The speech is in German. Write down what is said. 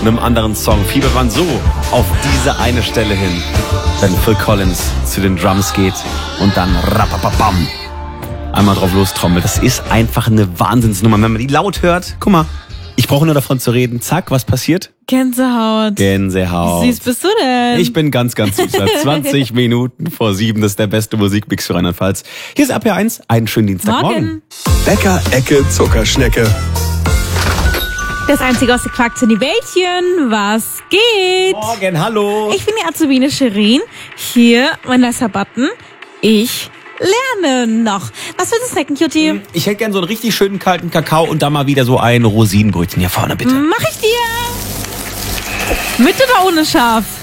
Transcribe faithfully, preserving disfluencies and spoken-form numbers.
einem anderen Song. Viele waren so auf diese eine Stelle hin, wenn Phil Collins zu den Drums geht und dann rapapapam einmal drauf lostrommelt. Das ist einfach eine Wahnsinnsnummer. Wenn man die laut hört, guck mal, ich brauche nur davon zu reden. Zack, was passiert? Gänsehaut. Gänsehaut. Wie süß bist du denn? Ich bin ganz, ganz süß. zwanzig Minuten vor sieben, das ist der beste Musikmix für Rheinland-Pfalz. Hier ist A P eins, einen schönen Dienstagmorgen. Bäcker, Ecke, Zuckerschnecke. Das einzige aus der Quarkzone Wäldchen. Was geht? Morgen, hallo. Ich bin die Azubine Shirin. Hier, Vanessa Button. Ich lerne noch. Was willst du snacken, Cutie? Ich hätte gern so einen richtig schönen kalten Kakao und da mal wieder so ein Rosinenbrötchen. Hier vorne, bitte. Mach ich dir. Mit oder ohne Schaf?